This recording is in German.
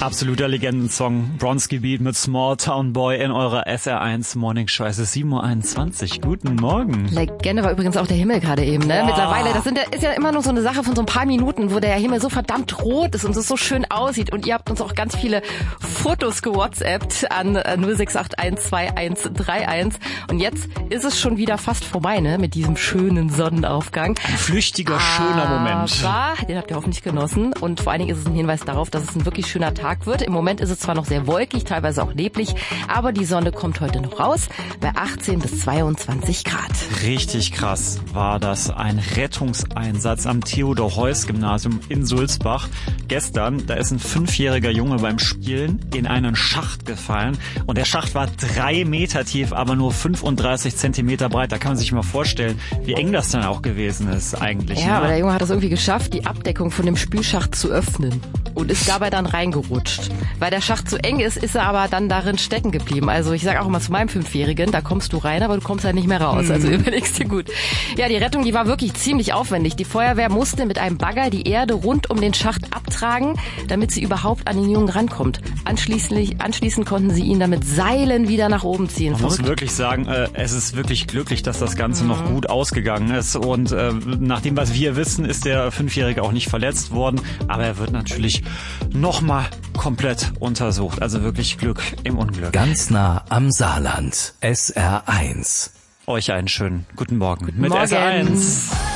Absoluter Legendensong. Bronski Beat mit Small Town Boy in eurer SR1 Morning Show. Es ist 7:21 Uhr. Guten Morgen. Legende war übrigens auch der Himmel gerade eben, ne? Wow. Mittlerweile, ist ja immer nur so eine Sache von so ein paar Minuten, wo der Himmel so verdammt rot ist und es so schön aussieht. Und ihr habt uns auch ganz viele Fotos gewhatsappt an 06812131. Und jetzt ist es schon wieder fast vorbei, ne? Mit diesem schönen Sonnenaufgang. Ein flüchtiger, schöner Moment. Aber den habt ihr hoffentlich genossen. Und vor allen Dingen ist es ein Hinweis darauf, dass es ein wirklich schöner Tag wird. Im Moment ist es zwar noch sehr wolkig, teilweise auch neblig, aber die Sonne kommt heute noch raus bei 18 bis 22 Grad. Richtig krass war das. Ein Rettungseinsatz am Theodor-Heuss-Gymnasium in Sulzbach. Gestern, da ist ein 5-jähriger Junge beim Spielen in einen Schacht gefallen. Und der Schacht war 3 Meter tief, aber nur 35 Zentimeter breit. Da kann man sich mal vorstellen, wie eng das dann auch gewesen ist eigentlich. Ja, aber der Junge hat es irgendwie geschafft, die Abdeckung von dem Spülschacht zu öffnen. Und ist dabei dann reingerutscht. Weil der Schacht zu eng ist er aber dann darin stecken geblieben. Also ich sage auch immer zu meinem 5-Jährigen, da kommst du rein, aber du kommst halt nicht mehr raus. Also überlegst dir gut. Ja, die Rettung, die war wirklich ziemlich aufwendig. Die Feuerwehr musste mit einem Bagger die Erde rund um den Schacht abtragen, damit sie überhaupt an den Jungen rankommt. Anschließend konnten sie ihn dann mit Seilen wieder nach oben ziehen. Man muss wirklich sagen, es ist wirklich glücklich, dass das Ganze noch gut ausgegangen ist. Und nach dem, was wir wissen, ist der 5-Jährige auch nicht verletzt worden. Aber er wird natürlich nochmal komplett untersucht. Also wirklich Glück im Unglück. Ganz nah am Saarland. SR1. Euch einen schönen guten Morgen mit Morgen. SR1.